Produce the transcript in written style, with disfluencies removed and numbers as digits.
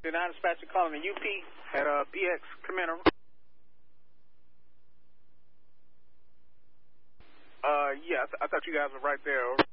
59 dispatcher calling the UP at BX Commander. Yeah, I thought you guys were right there.